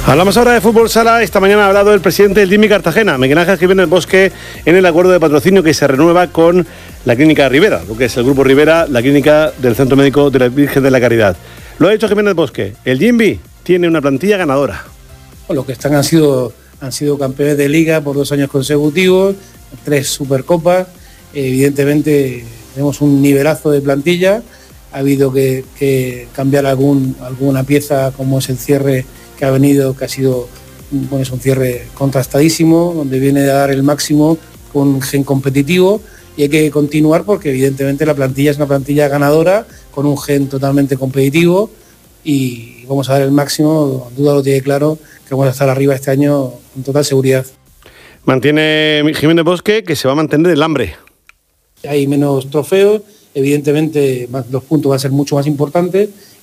Hablamos ahora de fútbol sala. Esta mañana ha hablado el presidente del DIMI Cartagena, Miguel Ángel Jiménez Bosque, en el acuerdo de patrocinio que se renueva con la Clínica Rivera, lo que es el Grupo Rivera, la clínica del Centro Médico de la Virgen de la Caridad. Lo ha dicho Jiménez Bosque, el DIMI tiene una plantilla ganadora. Los que han sido campeones de liga por 2 años consecutivos, 3 supercopas. Evidentemente tenemos un nivelazo de plantilla. Ha habido que cambiar alguna pieza, como es el cierre que ha venido, que ha sido es un cierre contrastadísimo, donde viene a dar el máximo con un gen competitivo, y hay que continuar porque evidentemente la plantilla es una plantilla ganadora, con un gen totalmente competitivo, y vamos a dar el máximo. Duda lo tiene claro, que vamos a estar arriba este año con total seguridad. Mantiene Jiménez Bosque que se va a mantener el hambre. Hay menos trofeos, evidentemente los puntos van a ser mucho más importantes,